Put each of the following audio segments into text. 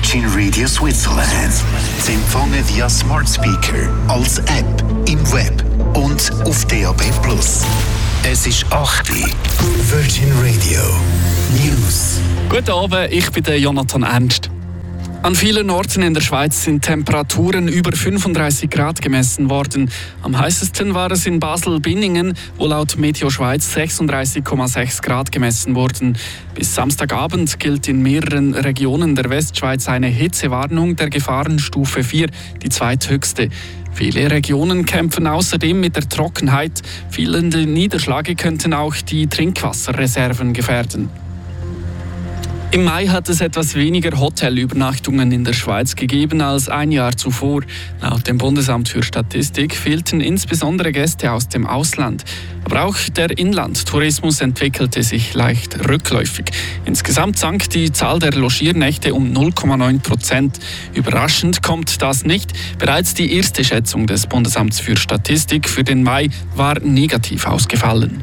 Virgin Radio Switzerland. Zu empfangen via Smart Speaker, als App, im Web und auf DAB+. Es ist 8 Uhr. Virgin Radio News. Guten Abend, ich bin der Jonathan Ernst. An vielen Orten in der Schweiz sind Temperaturen über 35 Grad gemessen worden. Am heißesten war es in Basel-Binningen, wo laut Meteo Schweiz 36,6 Grad gemessen wurden. Bis Samstagabend gilt in mehreren Regionen der Westschweiz eine Hitzewarnung der Gefahrenstufe 4, die zweithöchste. Viele Regionen kämpfen außerdem mit der Trockenheit. Fehlende Niederschläge könnten auch die Trinkwasserreserven gefährden. Im Mai hat es etwas weniger Hotelübernachtungen in der Schweiz gegeben als ein Jahr zuvor. Laut dem Bundesamt für Statistik fehlten insbesondere Gäste aus dem Ausland. Aber auch der Inlandtourismus entwickelte sich leicht rückläufig. Insgesamt sank die Zahl der Logiernächte um 0,9%. Überraschend kommt das nicht. Bereits die erste Schätzung des Bundesamts für Statistik für den Mai war negativ ausgefallen.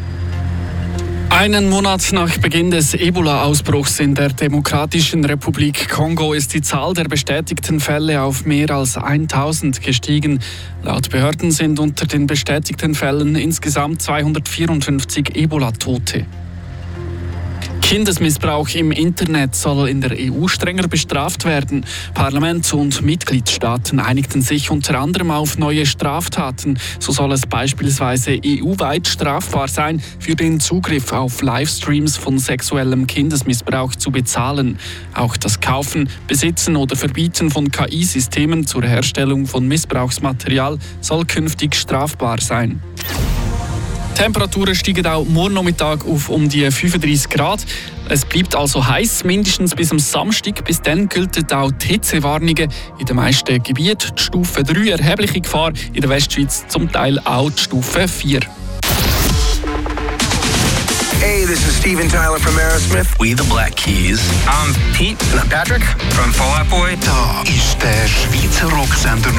Einen Monat nach Beginn des Ebola-Ausbruchs in der Demokratischen Republik Kongo ist die Zahl der bestätigten Fälle auf mehr als 1000 gestiegen. Laut Behörden sind unter den bestätigten Fällen insgesamt 254 Ebola-Tote. Kindesmissbrauch im Internet soll in der EU strenger bestraft werden. Parlament und Mitgliedstaaten einigten sich unter anderem auf neue Straftaten. So soll es beispielsweise EU-weit strafbar sein, für den Zugriff auf Livestreams von sexuellem Kindesmissbrauch zu bezahlen. Auch das Kaufen, Besitzen oder Verbieten von KI-Systemen zur Herstellung von Missbrauchsmaterial soll künftig strafbar sein. Die Temperaturen steigen auch morgen Nachmittag auf um die 35 Grad. Es bleibt also heiß, mindestens bis am Samstag. Bis dann gelten auch die Hitzewarnungen in den meisten Gebieten. Die Stufe 3 erhebliche Gefahr, in der Westschweiz zum Teil auch die Stufe 4. Hey, this is Steven Tyler from Aerosmith. We the Black Keys. I'm Pete. Patrick from Fall Out Boy. Da ist der Schweizer Rocksender